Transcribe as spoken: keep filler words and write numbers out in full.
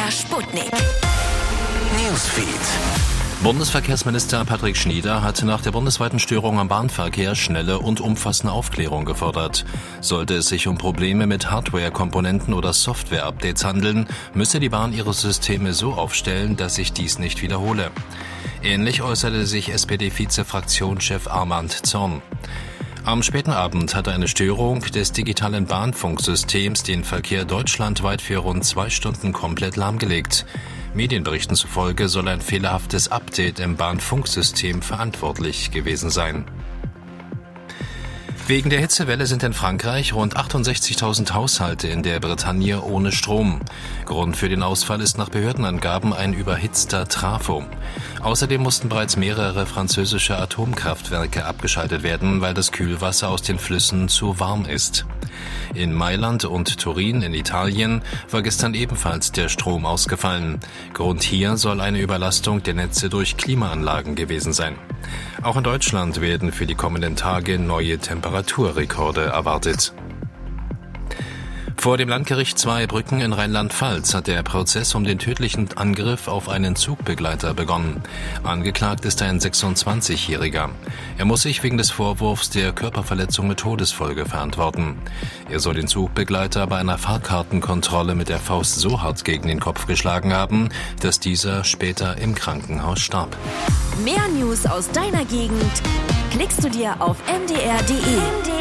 der Sputnik. Newsfeed. Bundesverkehrsminister Patrick Schnieder hat nach der bundesweiten Störung am Bahnverkehr schnelle und umfassende Aufklärung gefordert. Sollte es sich um Probleme mit Hardware-Komponenten oder Software-Updates handeln, müsse die Bahn ihre Systeme so aufstellen, dass sich dies nicht wiederhole. Ähnlich äußerte sich S P D-Vize-Fraktionschef Armand Zorn. Am späten Abend hatte eine Störung des digitalen Bahnfunksystems den Verkehr deutschlandweit für rund zwei Stunden komplett lahmgelegt. Medienberichten zufolge soll ein fehlerhaftes Update im Bahnfunksystem verantwortlich gewesen sein. Wegen der Hitzewelle sind in Frankreich rund achtundsechzigtausend Haushalte in der Bretagne ohne Strom. Grund für den Ausfall ist nach Behördenangaben ein überhitzter Trafo. Außerdem mussten bereits mehrere französische Atomkraftwerke abgeschaltet werden, weil das Kühlwasser aus den Flüssen zu warm ist. In Mailand und Turin in Italien war gestern ebenfalls der Strom ausgefallen. Grund hier soll eine Überlastung der Netze durch Klimaanlagen gewesen sein. Auch in Deutschland werden für die kommenden Tage neue Temperaturrekorde erwartet. Vor dem Landgericht Zweibrücken in Rheinland-Pfalz hat der Prozess um den tödlichen Angriff auf einen Zugbegleiter begonnen. Angeklagt ist ein sechsundzwanzigjähriger. Er muss sich wegen des Vorwurfs der Körperverletzung mit Todesfolge verantworten. Er soll den Zugbegleiter bei einer Fahrkartenkontrolle mit der Faust so hart gegen den Kopf geschlagen haben, dass dieser später im Krankenhaus starb. Mehr News aus deiner Gegend klickst du dir auf m d r punkt d e.